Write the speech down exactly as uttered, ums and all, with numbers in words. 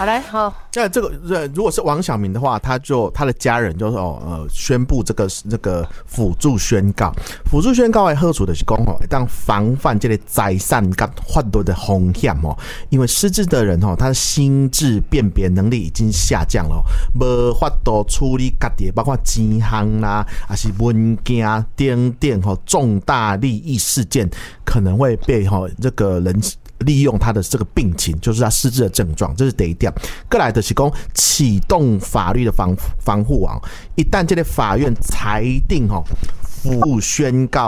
好来好。 那这个如果是王小明的话，他就他的家人就哦呃宣布这个这个辅助宣告，辅助宣告的好处就是讲哦，当防范这个财产跟犯罪的风险哦，因为失智的人哦，他的心智辨别能力已经下降了，无法度处理家己包括钱项啦，还是文件等等哦，重大利益事件可能会被哦这个人利用他的这个病情，就是他失智的症状，这是第一点。再来就是讲启动法律的防防护网，一旦这个法院裁定哦，辅助宣告